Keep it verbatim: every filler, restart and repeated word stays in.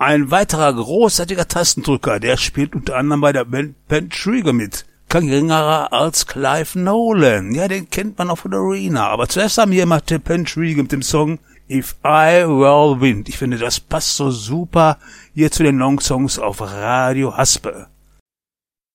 Ein weiterer großartiger Tastendrücker, der spielt unter anderem bei der Band Pentrigger mit. Kein geringerer als Clive Nolan. Ja, den kennt man auch von Arena. Aber zuerst haben wir mal Pentrigger mit dem Song If I Were Wind. Ich finde, das passt so super hier zu den Long Songs auf Radio Haspe.